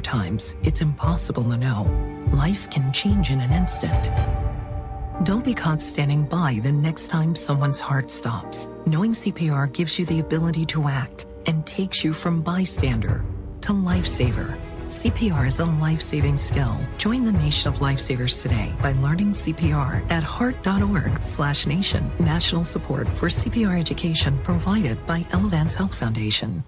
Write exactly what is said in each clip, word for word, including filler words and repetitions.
other times, it's impossible to know. Life can change in an instant. Don't be caught standing by the next time someone's heart stops. Knowing C P R gives you the ability to act and takes you from bystander to lifesaver. C P R is a life-saving skill. Join the nation of lifesavers today by learning C P R at heart.org slash nation. National support for C P R education provided by Elevance Health Foundation.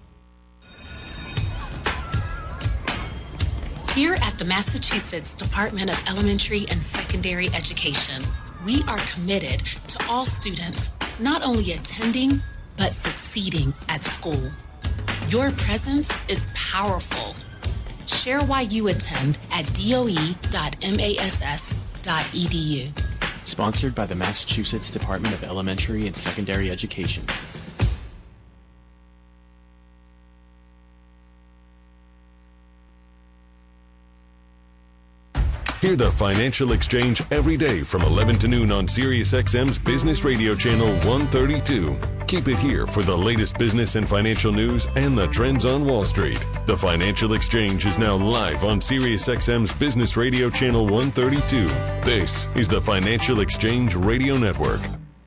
Here at the Massachusetts Department of Elementary and Secondary Education, we are committed to all students not only attending, but succeeding at school. Your presence is powerful. Share why you attend at D O E dot mass dot e d u. Sponsored by the Massachusetts Department of Elementary and Secondary Education. Hear the Financial Exchange every day from eleven to noon on SiriusXM's Business Radio Channel one thirty-two. Keep it here for the latest business and financial news and the trends on Wall Street. The Financial Exchange is now live on SiriusXM's Business Radio Channel one thirty-two. This is the Financial Exchange Radio Network.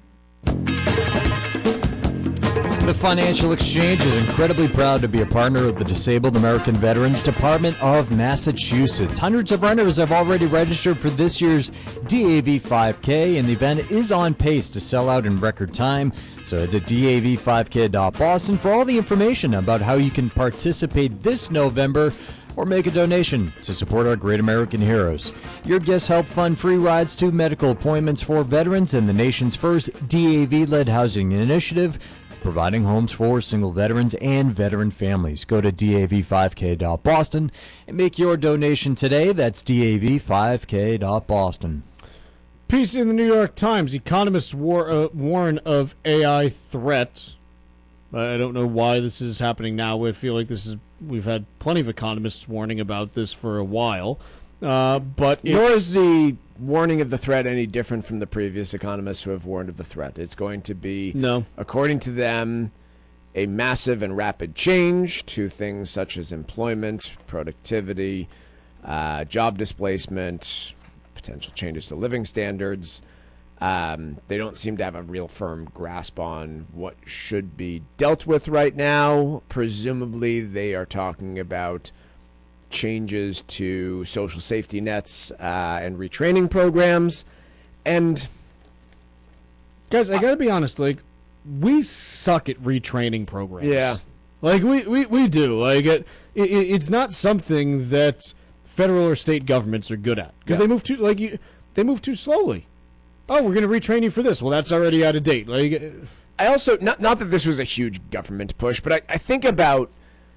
The Financial Exchange is incredibly proud to be a partner of the Disabled American Veterans Department of Massachusetts. Hundreds of runners have already registered for this year's D A V five K, and the event is on pace to sell out in record time. So head to D A V five K dot boston for all the information about how you can participate this November or make a donation to support our great American heroes. Your gifts help fund free rides to medical appointments for veterans and the nation's first D A V-led housing initiative, providing homes for single veterans and veteran families. Go to D A V five K dot boston and make your donation today. That's D A V five K dot boston. Piece in the New York Times. Economists war, uh, warn of A I threat. I don't know why this is happening now. I feel like this is we've had plenty of economists warning about this for a while. Uh, but Nor is the warning of the threat any different from the previous economists who have warned of the threat. It's going to be, no. according to them, a massive and rapid change to things such as employment, productivity, uh, job displacement, potential changes to living standards. Um, they don't seem to have a real firm grasp on what should be dealt with right now. Presumably they are talking about changes to social safety nets uh, and retraining programs. And guys, I gotta be honest, like, we suck at retraining programs. Yeah. Like, we, we, we do. Like, it, it it's not something that federal or state governments are good at. Because yeah. they move too, like, you, they move too slowly. Oh, we're going to retrain you for this. Well, that's already out of date. Like, I also, not, not that this was a huge government push, but I, I think about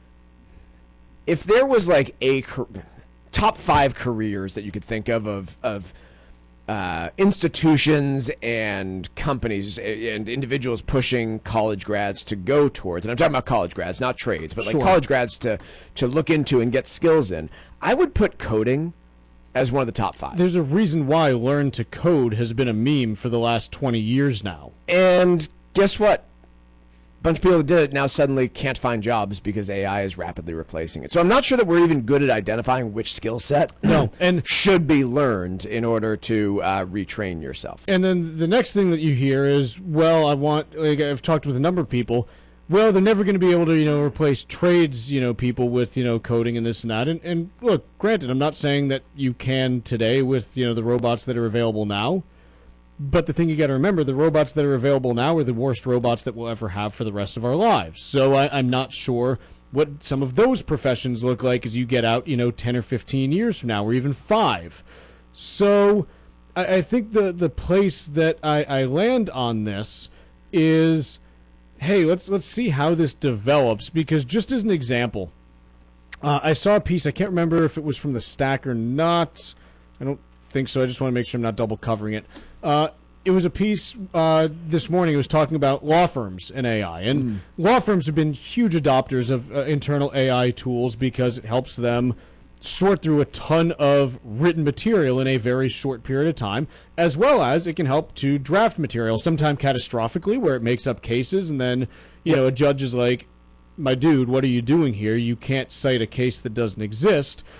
if there was like a top five careers that you could think of of, of uh, institutions and companies and individuals pushing college grads to go towards, and I'm talking about college grads, not trades, but like sure. college grads to, to look into and get skills in, I would put coding as one of the top five. There's a reason why Learn to Code has been a meme for the last twenty years now. And guess what? A bunch of people that did it now suddenly can't find jobs because A I is rapidly replacing it. So I'm not sure that we're even good at identifying which skill set no, and should be learned in order to uh, retrain yourself. And then the next thing that you hear is, well, I want, like I've talked with a number of people, well, they're never going to be able to, you know, replace trades, you know, people with, you know, coding and this and that. And, and look, granted, I'm not saying that you can today with, you know, the robots that are available now. But the thing you got to remember, the robots that are available now are the worst robots that we'll ever have for the rest of our lives. So I, I'm not sure what some of those professions look like as you get out, you know, ten or fifteen years from now, or even five. So I, I think the, the place that I, I land on this is, hey, let's let's see how this develops, because just as an example, uh, I saw a piece, I can't remember if it was from the Stack or not. I don't think so. I just want to make sure I'm not double covering it. Uh, it was a piece uh, this morning. It was talking about law firms and A I. And mm. law firms have been huge adopters of uh, internal A I tools because it helps them sort through a ton of written material in a very short period of time, as well as it can help to draft material, sometimes catastrophically, where it makes up cases, and then, you know, a judge is like, my dude, what are you doing here? You can't cite a case that doesn't exist.